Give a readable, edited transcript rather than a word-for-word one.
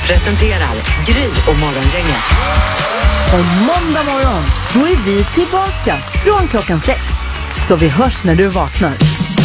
presenterar Gry och Morgongänget. Och måndag morgon, då är vi tillbaka från klockan 6. Så vi hörs när du vaknar.